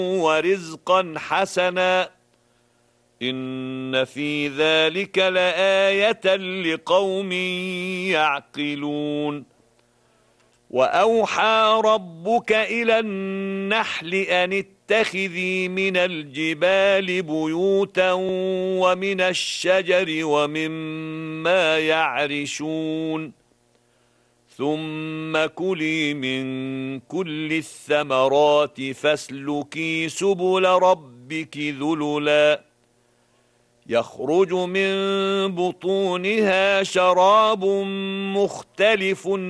ورزقا حسنا إن في ذلك لآية لقوم يعقلون وأوحى ربك إلى النحل أن اتخذي من الجبال بيوتا ومن الشجر ومما يعرشون ثم كلي من كل الثمرات فاسلكي سبل ربك ذللا يخرج من بطونها شراب مختلف